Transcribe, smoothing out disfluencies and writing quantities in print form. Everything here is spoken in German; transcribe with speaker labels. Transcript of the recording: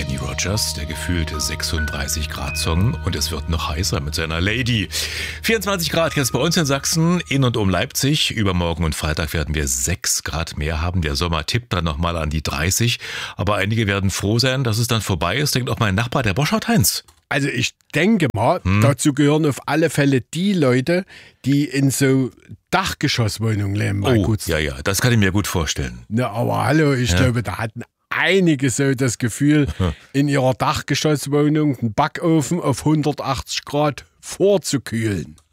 Speaker 1: Kenny Rogers, der gefühlte 36-Grad-Song. Und es wird noch heißer mit seiner Lady. 24 Grad jetzt bei uns in Sachsen, in und um Leipzig. Übermorgen und Freitag werden wir 6 Grad mehr haben. Der Sommer tippt dann nochmal an die 30. Aber einige werden froh sein, dass es dann vorbei ist. Denkt auch mein Nachbar, der Boschert Heinz.
Speaker 2: Also ich denke mal, dazu gehören auf alle Fälle die Leute, die in so Dachgeschosswohnungen leben.
Speaker 1: Ja, das kann ich mir gut vorstellen.
Speaker 2: Na, aber hallo, ich glaube, da hatten einige so das Gefühl, in ihrer Dachgeschosswohnung einen Backofen auf 180 Grad vorzukühlen.